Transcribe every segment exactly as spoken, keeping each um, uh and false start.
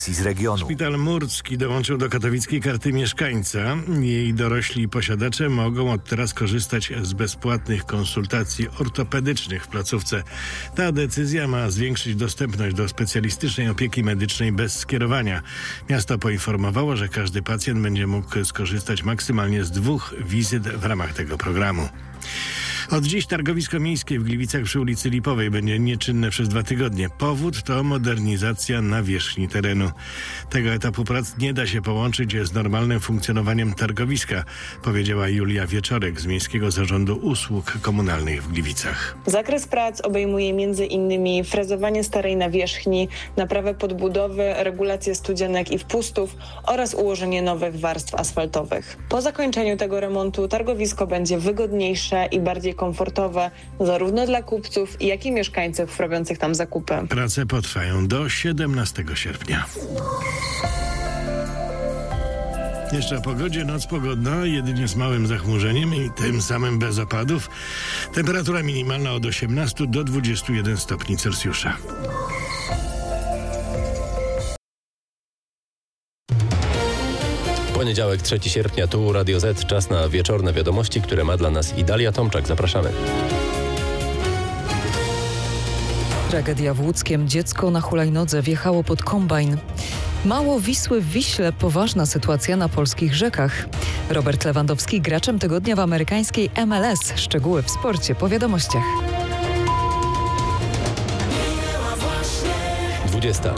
z regionu. Szpital Murcki dołączył do katowickiej karty mieszkańca. Jej dorośli posiadacze mogą od teraz korzystać z bezpłatnych konsultacji ortopedycznych w placówce. Ta decyzja ma zwiększyć dostępność do specjalistycznej opieki medycznej bez skierowania. Miasto poinformowało, że każdy pacjent będzie mógł skorzystać maksymalnie z dwóch wizyt w ramach tego programu. Od dziś targowisko miejskie w Gliwicach przy ulicy Lipowej będzie nieczynne przez dwa tygodnie. Powód to modernizacja nawierzchni terenu. Tego etapu prac nie da się połączyć z normalnym funkcjonowaniem targowiska, powiedziała Julia Wieczorek z Miejskiego Zarządu Usług Komunalnych w Gliwicach. Zakres prac obejmuje m.in. frezowanie starej nawierzchni, naprawę podbudowy, regulację studzianek i wpustów oraz ułożenie nowych warstw asfaltowych. Po zakończeniu tego remontu targowisko będzie wygodniejsze i bardziej komfortowe zarówno dla kupców, jak i mieszkańców robiących tam zakupy. Prace potrwają do siedemnastego sierpnia. Jeszcze o pogodzie. Noc pogodna, jedynie z małym zachmurzeniem i tym samym bez opadów. Temperatura minimalna od osiemnastu do dwudziestu jeden stopni Celsjusza. Poniedziałek, trzeciego sierpnia, tu Radio Z. Czas na wieczorne wiadomości, które ma dla nas Idalia Tomczak. Zapraszamy. Tragedia w Łódzkiem. Dziecko na hulajnodze wjechało pod kombajn. Mało Wisły w Wiśle. Poważna sytuacja na polskich rzekach. Robert Lewandowski graczem tygodnia w amerykańskiej M L S. Szczegóły w sporcie po wiadomościach. dwudziesta.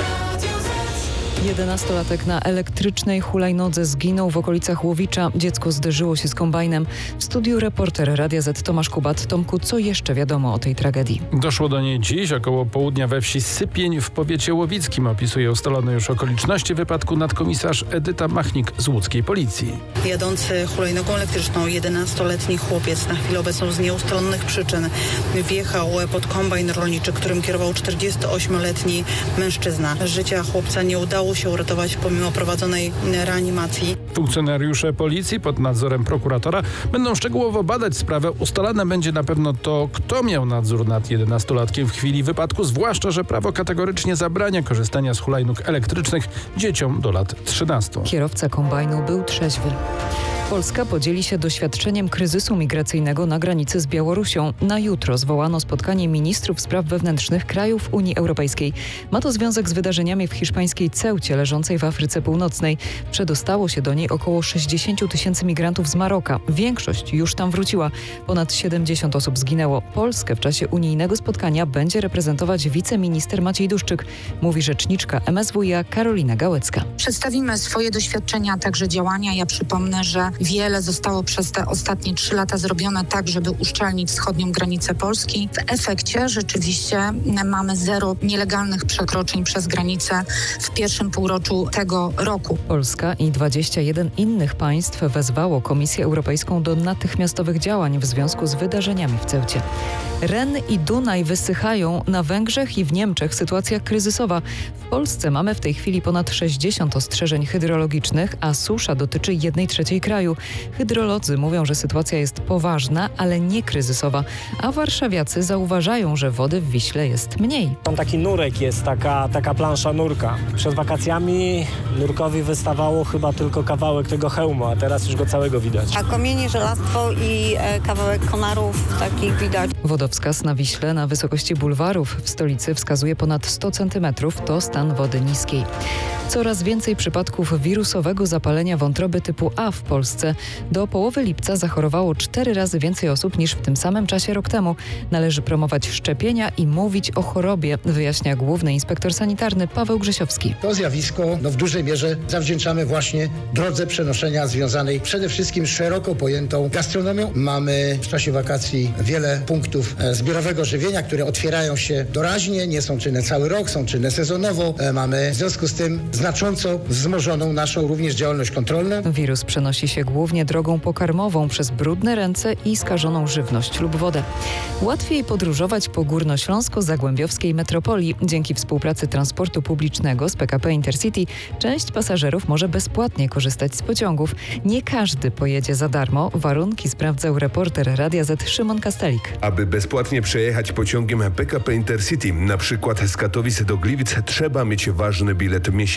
Jedenastolatek na elektrycznej hulajnodze zginął w okolicach Łowicza. Dziecko zderzyło się z kombajnem. W studiu reporter Radia Z Tomasz Kubat. Tomku, co jeszcze wiadomo o tej tragedii? Doszło do niej dziś około południa we wsi Sypień w powiecie łowickim. Opisuje ustalone już okoliczności wypadku nadkomisarz Edyta Machnik z łódzkiej policji. Jadący hulajnogą elektryczną jedenastoletni chłopiec na chwilę obecną z nieustalonych przyczyn wjechał pod kombajn rolniczy, którym kierował czterdziestoośmioletni mężczyzna. Życia chłopca nie udało się uratować pomimo prowadzonej reanimacji. Funkcjonariusze policji pod nadzorem prokuratora będą szczegółowo badać sprawę. Ustalane będzie na pewno to, kto miał nadzór nad jedenastolatkiem w chwili wypadku, zwłaszcza że prawo kategorycznie zabrania korzystania z hulajnóg elektrycznych dzieciom do lat trzynastu. Kierowca kombajnu był trzeźwy. Polska podzieli się doświadczeniem kryzysu migracyjnego na granicy z Białorusią. Na jutro zwołano spotkanie ministrów spraw wewnętrznych krajów Unii Europejskiej. Ma to związek z wydarzeniami w hiszpańskiej Ceucie, leżącej w Afryce Północnej. Przedostało się do niej około sześćdziesiąt tysięcy migrantów z Maroka. Większość już tam wróciła. Ponad siedemdziesiąt osób zginęło. Polskę w czasie unijnego spotkania będzie reprezentować wiceminister Maciej Duszczyk, mówi rzeczniczka M S W iA Karolina Gałecka. Przedstawimy swoje doświadczenia, także działania. Ja przypomnę, że wiele zostało przez te ostatnie trzy lata zrobione tak, żeby uszczelnić wschodnią granicę Polski. W efekcie rzeczywiście mamy zero nielegalnych przekroczeń przez granicę w pierwszym półroczu tego roku. Polska i dwadzieścia jeden innych państw wezwało Komisję Europejską do natychmiastowych działań w związku z wydarzeniami w Ceucie. Ren i Dunaj wysychają. Na Węgrzech i w Niemczech sytuacja kryzysowa. W Polsce mamy w tej chwili ponad sześćdziesiąt ostrzeżeń hydrologicznych, a susza dotyczy jednej trzeciej kraju. Hydrolodzy mówią, że sytuacja jest poważna, ale nie kryzysowa, a warszawiacy zauważają, że wody w Wiśle jest mniej. Tam taki nurek jest, taka, taka plansza nurka. Przed wakacjami nurkowi wystawało chyba tylko kawałek tego hełmu, a teraz już go całego widać. A komienie, żelastwo i e, kawałek konarów takich widać. Wodowskaz na Wiśle na wysokości bulwarów w stolicy wskazuje ponad sto centymetrów. To stan wody niskiej. Coraz więcej przypadków wirusowego zapalenia wątroby typu A w Polsce. Do połowy lipca zachorowało cztery razy więcej osób niż w tym samym czasie rok temu. Należy promować szczepienia i mówić o chorobie, wyjaśnia główny inspektor sanitarny Paweł Grzesiowski. To zjawisko no, w dużej mierze zawdzięczamy właśnie drodze przenoszenia związanej przede wszystkim z szeroko pojętą gastronomią. Mamy w czasie wakacji wiele punktów e, zbiorowego żywienia, które otwierają się doraźnie, nie są czynne cały rok, są czynne sezonowo. E, mamy w związku z tym znacząco wzmożoną naszą również działalność kontrolną. Wirus przenosi się głównie drogą pokarmową przez brudne ręce i skażoną żywność lub wodę. Łatwiej podróżować po górnośląsko-zagłębiowskiej metropolii. Dzięki współpracy transportu publicznego z P K P Intercity część pasażerów może bezpłatnie korzystać z pociągów. Nie każdy pojedzie za darmo. Warunki sprawdzał reporter Radia Z Szymon Kastelik. Aby bezpłatnie przejechać pociągiem P K P Intercity, na przykład z Katowic do Gliwic, trzeba mieć ważny bilet miesięczny.